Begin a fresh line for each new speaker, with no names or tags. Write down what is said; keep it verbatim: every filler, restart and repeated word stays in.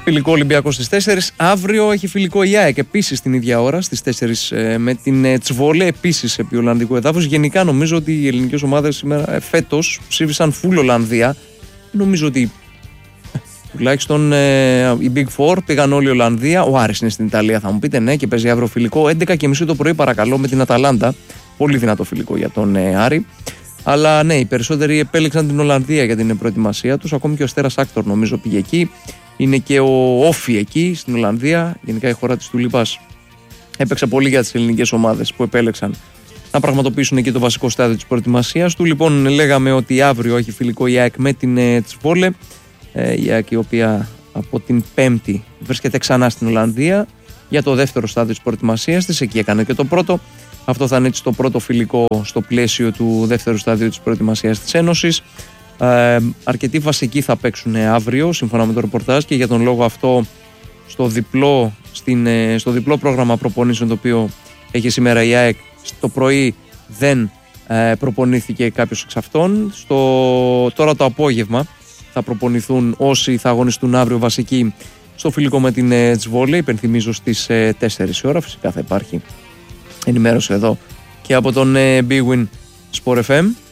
Φιλικό Ολυμπιακός στις τέσσερις. Αύριο έχει φιλικό η ΑΕΚ επίσης την ίδια ώρα στις τέσσερις με την Τσβόλε, επίσης επί Ολλανδικού εδάφους. Γενικά νομίζω ότι οι ελληνικές ομάδες σήμερα φέτος ψήφισαν full Ολλανδία. Νομίζω ότι τουλάχιστον ε, οι Big Four πήγαν όλοι Ολλανδία. Ο Άρης είναι στην Ιταλία, θα μου πείτε, ναι, και παίζει αύριο φιλικό έντεκα και μισή το πρωί, παρακαλώ, με την Αταλάντα. Πολύ δυνατό φιλικό για τον ε, Άρη. Αλλά ναι, οι περισσότεροι επέλεξαν την Ολλανδία για την προετοιμασία τους. Ακόμη και ο Στέρας Άκτορ νομίζω πήγε εκεί. Είναι και ο Όφι εκεί στην Ολλανδία. Γενικά η χώρα της Τουλίπας έπαιξε πολύ για τις ελληνικές ομάδες που επέλεξαν να πραγματοποιήσουν εκεί το βασικό στάδιο της προετοιμασίας του. Λοιπόν, λέγαμε ότι αύριο έχει φιλικό η ΑΕΚ με την ε, Τσβόλε. Ε, η ΑΕΚ η οποία από την Πέμπτη βρίσκεται ξανά στην Ολλανδία για το δεύτερο στάδιο της προετοιμασίας της. Εκεί έκανε και το πρώτο. Αυτό θα είναι έτσι το πρώτο φιλικό στο πλαίσιο του δεύτερου στάδιου της προετοιμασίας της Ένωσης. Ε, αρκετοί βασικοί θα παίξουν αύριο σύμφωνα με το ρεπορτάζ και για τον λόγο αυτό στο διπλό, στην, στο διπλό πρόγραμμα προπονήσεων το οποίο έχει σήμερα η ΑΕΚ, το πρωί δεν ε, προπονήθηκε κάποιος εξ αυτών. Στο, τώρα το απόγευμα θα προπονηθούν όσοι θα αγωνιστούν αύριο βασικοί στο φιλικό με την ε, Τσβόλε. Υπενθυμίζω στις ε, τέσσερις η ώρα, φυσικά θα υπάρχει ενημέρωση εδώ και από τον ε, Big Win Sport εφ εμ.